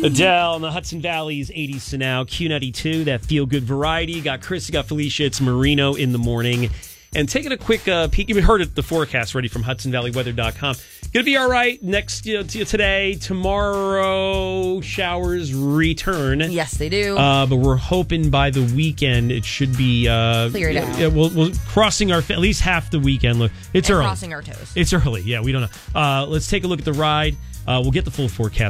Adele in the Hudson Valley's 80s to now. Q92, that feel-good variety. Got Chris, got Felicia. It's Marino in the morning. And taking a quick peek, you heard it, the forecast ready from HudsonValleyWeather.com. Going to be all right next today. Tomorrow, showers return. Yes, they do. But we're hoping by the weekend it should be cleared out. Yeah, we'll crossing at least half the weekend. Look, it's early. Crossing our toes. It's early. Yeah, we don't know. Let's take a look at the ride. We'll get the full forecast.